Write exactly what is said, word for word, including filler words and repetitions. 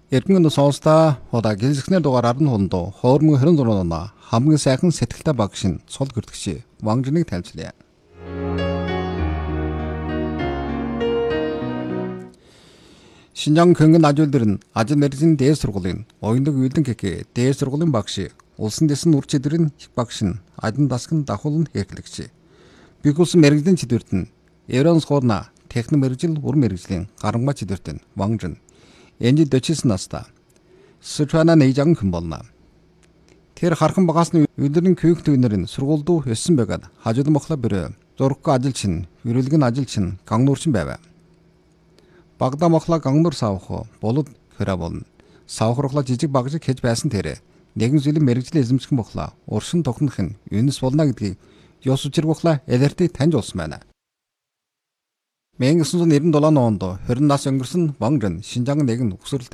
Эрдэнэ сонсдоо удаа гэлзэгнэр дугаар ард нь хондоо хоормон хорин зурнаа хамгийн сайхан сэтгэлтэй багш нь цол гэрдэгчи вангжныг тайлцлаа. Шинжаан хөнгөн ажуулдэр нь ажил мэргэжлийн дээд сургуулийн оюундаг үйлдэн гэхээ дээд сургуулийн багш улсын дэсэн үр чидрийн их багш нь адан дасган дахуулн хэхлэгч. Бигус мэргэжлийн чидвэрт нь Евронс гоорна техник мэргэжил ур мэргэжлийн гарамга чидвэрт нь вангжн энэд дэчис наста Сычуана нэжан хэн болно. Тэр хархан багасны өдрийн күйх төгнөрийн сургуульд өссөн байгаад хажууд мохла бэрэ зурггүй ажил чинь эрүүлгэн ажил чинь гангнуурчин байв. Багада мохла гангнуур савх болоод хэрэг болно. Савхрахла жижиг багжиг хийж байсан тэрэ нэгэн зүйлийн мэрэгжлийн эзэмших мохла уршин тохнох нь юунес болно гэдгийг ёс учиргухла элэртэ таньж улсан байна. мянга девятьсот девяносто онд хорин нас өнгөрсөн Вангжин Шинжаан нэгэн өгсөрлөлт